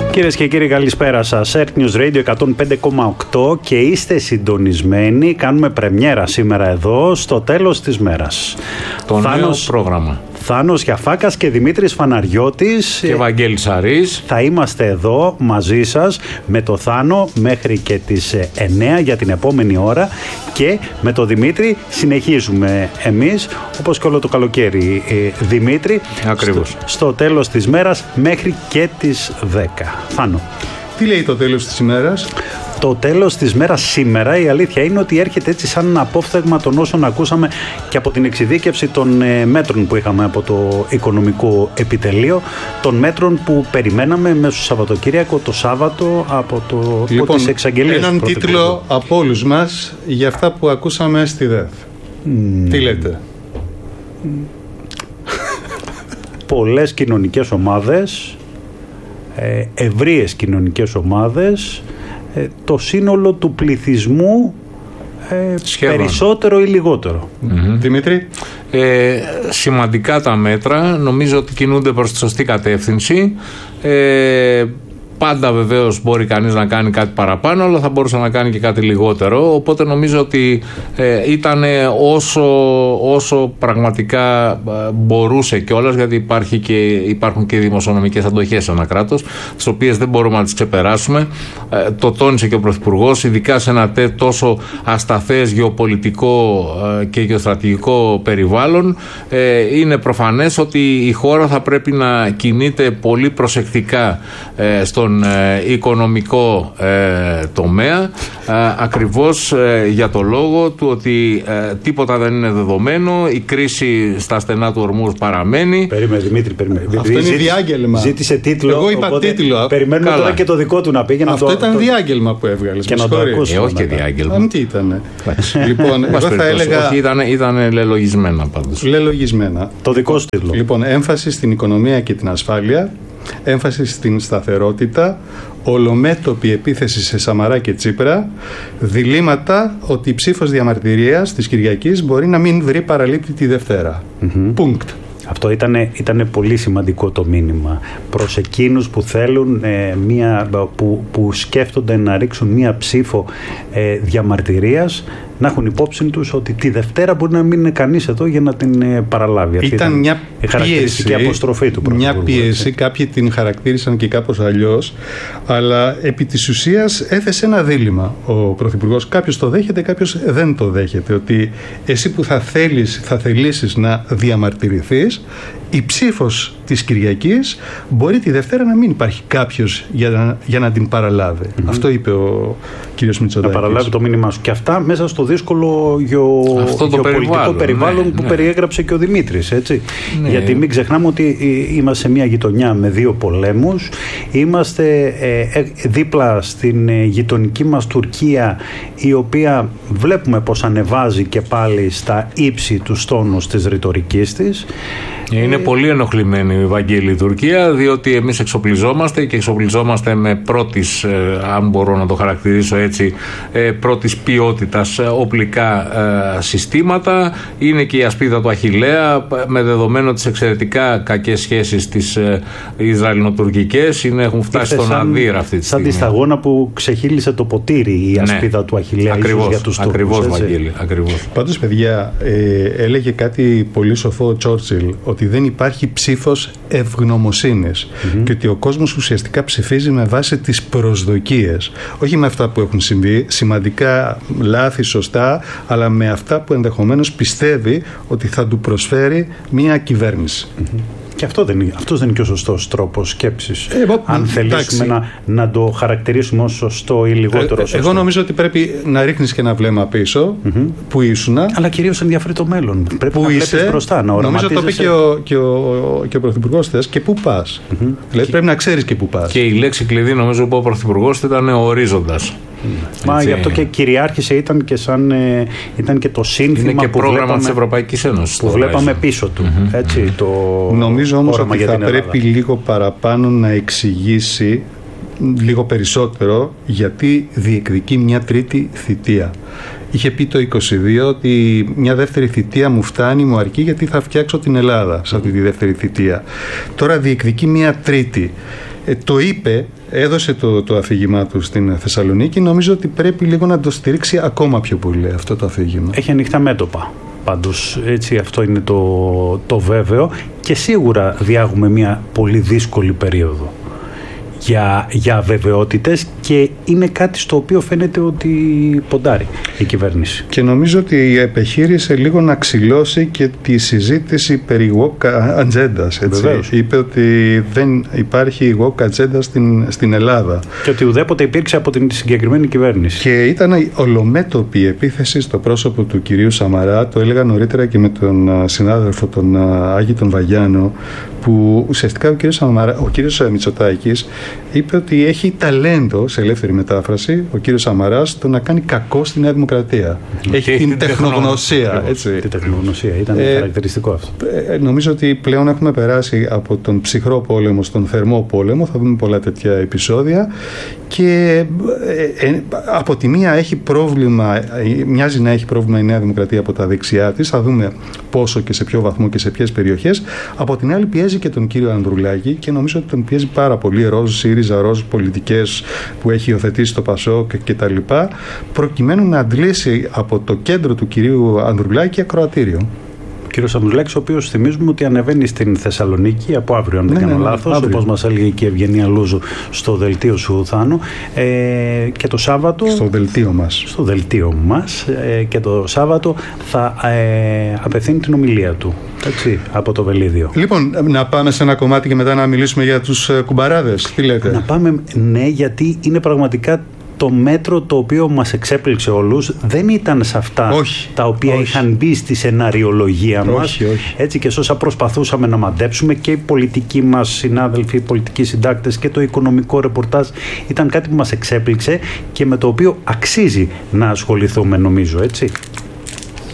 Κυρίες και κύριοι, καλησπέρα σας. Earth News Radio 105,8 και είστε συντονισμένοι. Κάνουμε πρεμιέρα σήμερα εδώ στο τέλος της μέρας. Το νέο πρόγραμμα. Θάνος Γιαφάκας και Δημήτρης Φαναριώτης και Βαγγέλης Αρής. Θα είμαστε εδώ μαζί σας με το Θάνο μέχρι και τις 9 για την επόμενη ώρα και με το Δημήτρη συνεχίζουμε εμείς όπως και όλο το καλοκαίρι, Δημήτρη. Ακριβώς. Στο τέλος της μέρας μέχρι και τις 10. Θάνο. Τι λέει το τέλος της ημέρας? Το τέλος της μέρας σήμερα, η αλήθεια είναι ότι έρχεται έτσι σαν απόφθεγμα των όσων ακούσαμε και από την εξειδίκευση των μέτρων που είχαμε από το Οικονομικό Επιτελείο, των μέτρων που περιμέναμε μέσα στο Σαββατοκύριακο, το Σάββατο, από τις εξαγγελίες. Έναν τίτλο από όλους μας για αυτά που ακούσαμε στη ΔΕΘ. Τι λέτε? Πολλές κοινωνικές ομάδες, ευρείες κοινωνικές ομάδες, το σύνολο του πληθυσμού περισσότερο ή λιγότερο. Δημήτρη. Σημαντικά τα μέτρα, νομίζω ότι κινούνται προς τη σωστή κατεύθυνση. Πάντα βεβαίως μπορεί κανείς να κάνει κάτι παραπάνω, αλλά θα μπορούσε να κάνει και κάτι λιγότερο. Οπότε νομίζω ότι ήταν όσο πραγματικά μπορούσε κιόλας, γιατί υπάρχουν και δημοσιονομικές αντοχές σε ένα κράτος, τις οποίες δεν μπορούμε να τις ξεπεράσουμε. Το τόνισε και ο Πρωθυπουργός, ειδικά σε ένα τόσο ασταθές γεωπολιτικό και γεωστρατηγικό περιβάλλον. Είναι προφανές ότι η χώρα θα πρέπει να κινείται πολύ προσεκτικά στον οικονομικό τομέα, ακριβώς για το λόγο του ότι τίποτα δεν είναι δεδομένο, η κρίση στα στενά του ορμούς παραμένει. Περίμενε Δημήτρη, αυτό είναι διάγγελμα. Ζήτησε τίτλο. Εγώ είπα τίτλο. Περιμένουμε τώρα και το δικό του να πει. Αυτό ήταν διάγγελμα που έβγαλες. Και να το ακούσουμε. Όχι και διάγγελμα. Τι ήτανε? Λοιπόν, εγώ θα έλεγα. Όχι, ήταν λελογισμένα πάντως. Λελογισμένα. Το δικό σου τίτλο. Λοιπόν, έμφαση στην οικονομία και την ασφάλεια. Έμφαση στην σταθερότητα, ολομέτωπη επίθεση σε Σαμαρά και Τσίπρα, διλήμματα ότι η ψήφος διαμαρτυρίας της Κυριακής μπορεί να μην βρει παραλήπτη τη Δευτέρα. Πунκτ. Αυτό ήταν πολύ σημαντικό το μήνυμα προς εκείνους που θέλουν που σκέφτονται να ρίξουν μία ψήφο διαμαρτυρίας, να έχουν υπόψη τους ότι τη Δευτέρα μπορεί να μην είναι κανείς εδώ για να την παραλάβει. Αυτή ήταν μια χαρακτηριστική αποστροφή του Πρωθυπουργού. Μια πίεση, κάποιοι την χαρακτήρισαν και κάπως αλλιώς, αλλά επί της ουσίας έθεσε ένα δίλημμα ο Πρωθυπουργός. Κάποιος το δέχεται, κάποιος δεν το δέχεται. Ότι εσύ που θα θελήσεις να διαμαρτυρηθείς, η ψήφος της Κυριακής μπορεί τη Δευτέρα να μην υπάρχει κάποιος για να την παραλάβει. Αυτό είπε ο κύριος Μητσοτάκης. Να παραλάβει το μήνυμά σου. Και αυτά μέσα στο δύσκολο γεωπολιτικό περιβάλλον που περιέγραψε και ο Δημήτρης. Έτσι. Ναι. Γιατί μην ξεχνάμε ότι είμαστε σε μια γειτονιά με δύο πολέμους. Είμαστε δίπλα στην γειτονική μας Τουρκία, η οποία βλέπουμε πως ανεβάζει και πάλι στα ύψη του στόνους της ρητορικής της. Είναι πολύ ενοχλημένη η Βαγγέλη Τουρκία, διότι εμείς εξοπλιζόμαστε και εξοπλιζόμαστε με πρώτης, αν μπορώ να το χαρακτηρίσω έτσι, πρώτης ποιότητας οπλικά συστήματα. Είναι και η ασπίδα του Αχιλλέα, με δεδομένο τις εξαιρετικά κακές σχέσεις τις Ισραηλινοτουρκικές. Έχουν φτάσει στον αδύρα αυτή τη στιγμή. Σαν τη σταγόνα που ξεχύλισε το ποτήρι η ασπίδα του Αχιλλέα. Ακριβώς, Βαγγέλη. Ακριβώς. Πάντως, παιδιά, έλεγε κάτι πολύ σοφό ο Τσόρτσιλ, ότι δεν υπάρχει ψήφος ευγνωμοσύνης και ότι ο κόσμος ουσιαστικά ψηφίζει με βάση τις προσδοκίες, όχι με αυτά που έχουν συμβεί, σημαντικά λάθη, σωστά, αλλά με αυτά που ενδεχομένως πιστεύει ότι θα του προσφέρει μια κυβέρνηση. Και αυτός δεν είναι και ο σωστός τρόπος σκέψης. Αν θελήσουμε να το χαρακτηρίσουμε ως σωστό ή λιγότερο σωστό. Εγώ νομίζω ότι πρέπει να ρίχνεις και ένα βλέμμα πίσω που ήσουνα. Αλλά κυρίως ενδιαφέρει το μέλλον. Πρέπει να βλέπεις μπροστά, να οραματίζεσαι. Νομίζω το είπε και ο Πρωθυπουργός χθες, και πού πας. Δηλαδή πρέπει να ξέρεις και πού πας. Και η λέξη κλειδί νομίζω που ο Πρωθυπουργός ήταν ο ορίζοντας. Μα γι' αυτό και κυριάρχησε, ήταν και το σύνθημα. Είναι και πρόγραμμα της Ευρωπαϊκής Ένωσης που βλέπαμε πίσω του. Έτσι, νομίζω όμως ότι θα πρέπει λίγο παραπάνω να εξηγήσει λίγο περισσότερο γιατί διεκδικεί μια τρίτη θητεία. Είχε πει το 22 ότι μια δεύτερη θητεία μου φτάνει, μου αρκεί, γιατί θα φτιάξω την Ελλάδα σε αυτή τη δεύτερη θητεία. Τώρα διεκδικεί μια τρίτη. το είπε, έδωσε το αφήγημά του στην Θεσσαλονίκη. Νομίζω ότι πρέπει λίγο να το στηρίξει ακόμα πιο πολύ αυτό το αφήγημα. Έχει ανοιχτά μέτωπα. Πάντως, έτσι, αυτό είναι το βέβαιο, και σίγουρα διάγουμε μια πολύ δύσκολη περίοδο για αβεβαιότητες, και είναι κάτι στο οποίο φαίνεται ότι ποντάρει η κυβέρνηση. Και νομίζω ότι επιχείρησε λίγο να ξυλώσει και τη συζήτηση περί woke ατζέντας. Είπε ότι δεν υπάρχει woke ατζέντα στην Ελλάδα. Και ότι ουδέποτε υπήρξε από την συγκεκριμένη κυβέρνηση. Και ήταν ολομέτωπη η επίθεση στο πρόσωπο του κυρίου Σαμαρά. Το έλεγα νωρίτερα και με τον συνάδελφο τον Άγη τον Βαγιάνο, που ουσιαστικά ο κύριος Μητσοτάκης είπε ότι έχει ταλέντο, σε ελεύθερη μετάφραση, ο κύριος Σαμαράς, το να κάνει κακό στη Νέα Δημοκρατία. Έχει την τεχνογνωσία. Την τεχνογνωσία, ήταν χαρακτηριστικό αυτό. Νομίζω ότι πλέον έχουμε περάσει από τον ψυχρό πόλεμο στον θερμό πόλεμο. Θα δούμε πολλά τέτοια επεισόδια. Και από τη μία έχει πρόβλημα, μοιάζει να έχει πρόβλημα η Νέα Δημοκρατία από τα δεξιά της. Θα δούμε πόσο και σε ποιο βαθμό και σε ποιες περιοχές. Από την άλλη πιέζει και τον κύριο Ανδρουλάκη, και νομίζω ότι τον πιέζει πάρα πολύ, ροζ ΣΥΡΙΖΑ, ροζ πολιτικές που έχει υιοθετήσει το ΠΑΣΟΚ κτλ., προκειμένου να αντλήσει από το κέντρο του κυρίου Ανδρουλάκη ακροατήριο. Ο κύριος Ανδρουλάκης, ο οποίος θυμίζουμε ότι ανεβαίνει στην Θεσσαλονίκη από αύριο, αν δεν κάνω λάθος, όπως μας έλεγε και η Ευγενία Λούζου στο δελτίο σου, Θάνο, και το Σάββατο... Στο δελτίο μας. Και το Σάββατο θα απευθύνει την ομιλία του, έτσι, από το Βελίδιο. Λοιπόν, να πάμε σε ένα κομμάτι και μετά να μιλήσουμε για τους κουμπαράδες. Τι λέτε? Να πάμε, ναι, γιατί είναι πραγματικά το μέτρο το οποίο μας εξέπληξε όλους. Δεν ήταν σε αυτά τα οποία είχαν μπει στη σεναριολογία μας. Έτσι, και όσα προσπαθούσαμε να μαντέψουμε, και οι πολιτικοί μας συνάδελφοι, οι πολιτικοί συντάκτες, και το οικονομικό ρεπορτάζ, ήταν κάτι που μας εξέπληξε και με το οποίο αξίζει να ασχοληθούμε, νομίζω, έτσι.